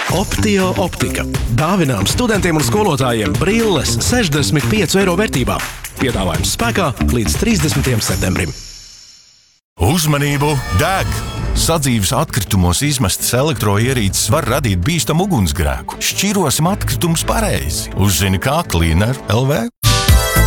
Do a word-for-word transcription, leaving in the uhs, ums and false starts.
Optio optika. Dāvinām studentiem un skolotājiem brilles sešdesmit pieci eiro vērtībā. Piedāvājums spēkā līdz trīsdesmitajam septembrim. Uzmanību! Deg! Sadzīves atkritumos izmestas elektroierīces var radīt bīstamu ugunsgrēku. Šķirosim atkritumus pareizi. Uzzini kā Cleaner L V.